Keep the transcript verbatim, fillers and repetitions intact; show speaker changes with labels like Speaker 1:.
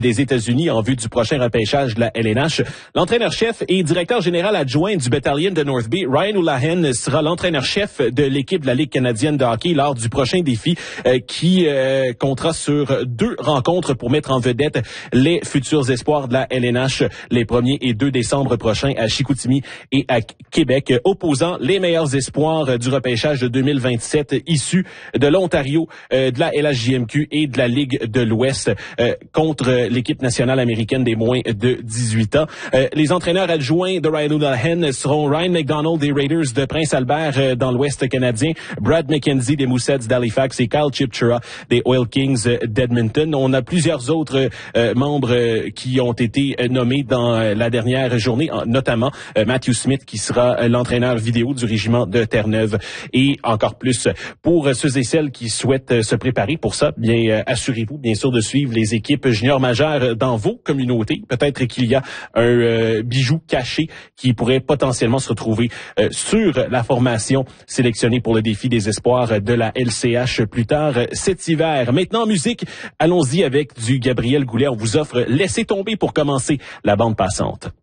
Speaker 1: des États-Unis en vue du prochain repêchage de la L N H. L'entraîneur-chef et directeur général adjoint du Battalion de North Bay, Ryan O'Lahan, sera l'entraîneur-chef de l'équipe de la Ligue canadienne de hockey lors du prochain défi euh, qui euh, comptera sur deux rencontres pour mettre en vedette les futurs espoirs de la L N H les premiers et deux décembre prochains à Chicoutimi et à Québec, opposant les meilleurs espoirs du repêchage de deux mille vingt-sept issus de l'Ontario, euh, de la L H J M Q et de la Ligue de l'Ouest euh, contre l'équipe nationale américaine des moins de dix-huit ans. Euh, les entraîneurs adjoints de Ryan O'Lahan seront Ryan McDonald des Raiders de Prince-Albert euh, dans l'Ouest canadien, Brad McKenzie des Moussets d'Halifax et Kyle Chipchura des Oil Kings d'Edmonton. On a plusieurs autres euh, membres euh, qui ont été euh, nommés dans euh, la dernière journée, notamment euh, Matthew Smith qui sera euh, l'entraîneur vidéo du régiment de Terre-Neuve et encore plus. Pour euh, ceux et celles qui souhaitent euh, se préparer pour ça, bien euh, assurez-vous bien sûr de suivre les équipes juniors majeures dans vos communautés. Peut-être qu'il y a un euh, bijou caché qui pourrait potentiellement se retrouver euh, sur la formation sélectionnée pour le défi des espoirs de la L C H plus tard cet hiver. Maintenant en musique, allons-y avec du Gabriel Goulet. On vous offre Laissez tomber pour commencer la bande passante.